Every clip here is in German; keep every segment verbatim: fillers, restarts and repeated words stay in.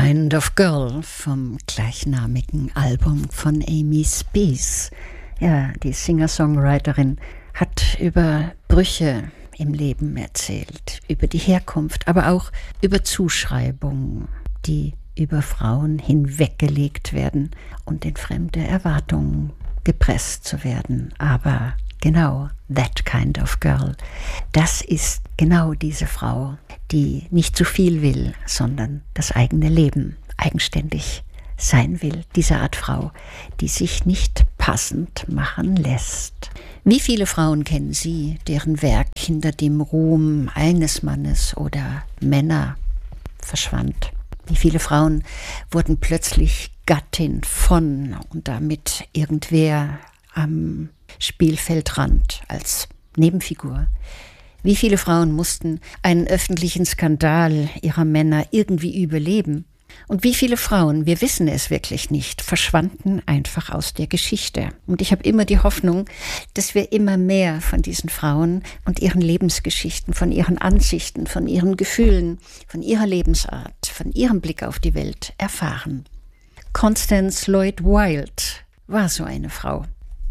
Kind of Girl vom gleichnamigen Album von Amy Speas. Ja, die Singer-Songwriterin hat über Brüche im Leben erzählt, über die Herkunft, aber auch über Zuschreibungen, die über Frauen hinweggelegt werden und in fremde Erwartungen gepresst zu werden. Aber genau, that kind of girl, das ist genau diese Frau, die nicht zu viel will, sondern das eigene Leben eigenständig sein will. Diese Art Frau, die sich nicht passend machen lässt. Wie viele Frauen kennen Sie, deren Werk hinter dem Ruhm eines Mannes oder Männer verschwand? Wie viele Frauen wurden plötzlich Gattin von und damit irgendwer am Spielfeldrand als Nebenfigur? Wie viele Frauen mussten einen öffentlichen Skandal ihrer Männer irgendwie überleben? Und wie viele Frauen, wir wissen es wirklich nicht, verschwanden einfach aus der Geschichte. Und ich habe immer die Hoffnung, dass wir immer mehr von diesen Frauen und ihren Lebensgeschichten, von ihren Ansichten, von ihren Gefühlen, von ihrer Lebensart, von ihrem Blick auf die Welt erfahren. Constance Lloyd Wilde war so eine Frau.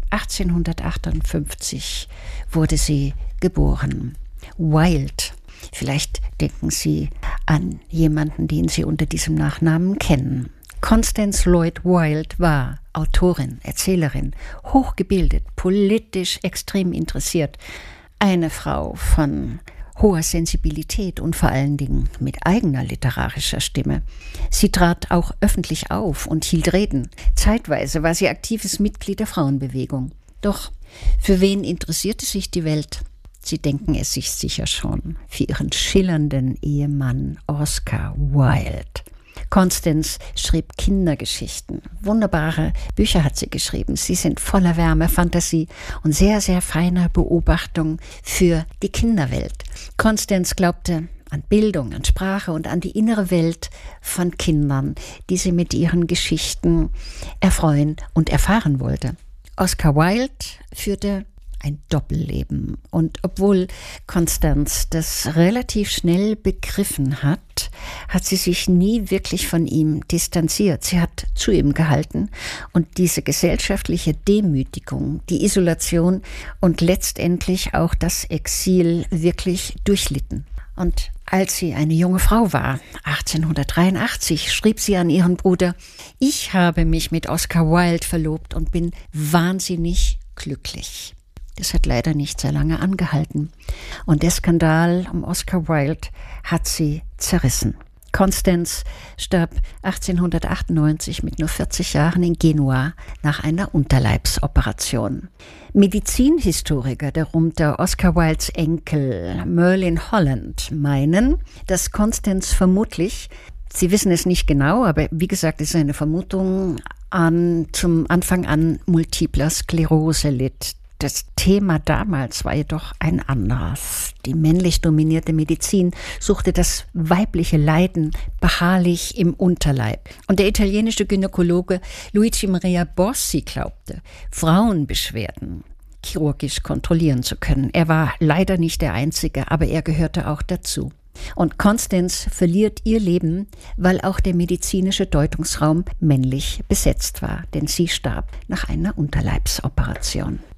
achtzehnhundertachtundfünfzig wurde sie geboren. Wilde. Vielleicht denken Sie an jemanden, den Sie unter diesem Nachnamen kennen. Constance Lloyd Wilde war Autorin, Erzählerin, hochgebildet, politisch extrem interessiert. Eine Frau von hoher Sensibilität und vor allen Dingen mit eigener literarischer Stimme. Sie trat auch öffentlich auf und hielt Reden. Zeitweise war sie aktives Mitglied der Frauenbewegung. Doch für wen interessierte sich die Welt? Sie denken es sich sicher schon für ihren schillernden Ehemann Oscar Wilde. Constance schrieb Kindergeschichten. Wunderbare Bücher hat sie geschrieben. Sie sind voller Wärme, Fantasie und sehr, sehr feiner Beobachtung für die Kinderwelt. Constance glaubte an Bildung, an Sprache und an die innere Welt von Kindern, die sie mit ihren Geschichten erfreuen und erfahren wollte. Oscar Wilde führte ein Doppelleben. Und obwohl Constance das relativ schnell begriffen hat, hat sie sich nie wirklich von ihm distanziert. Sie hat zu ihm gehalten und diese gesellschaftliche Demütigung, die Isolation und letztendlich auch das Exil wirklich durchlitten. Und als sie eine junge Frau war, achtzehnhundertdreiundachtzig, schrieb sie an ihren Bruder: Ich habe mich mit Oscar Wilde verlobt und bin wahnsinnig glücklich. Das hat leider nicht sehr lange angehalten. Und der Skandal um Oscar Wilde hat sie zerrissen. Constance starb achtzehnhundertachtundneunzig mit nur vierzig Jahren in Genua nach einer Unterleibsoperation. Medizinhistoriker, darunter Oscar Wildes Enkel Merlin Holland, meinen, dass Constance vermutlich, sie wissen es nicht genau, aber wie gesagt, es ist eine Vermutung, an, zum Anfang an multipler Sklerose litt. Das Thema damals war jedoch ein anderes. Die männlich dominierte Medizin suchte das weibliche Leiden beharrlich im Unterleib. Und der italienische Gynäkologe Luigi Maria Bossi glaubte, Frauenbeschwerden chirurgisch kontrollieren zu können. Er war leider nicht der Einzige, aber er gehörte auch dazu. Und Constance verliert ihr Leben, weil auch der medizinische Deutungsraum männlich besetzt war, denn sie starb nach einer Unterleibsoperation.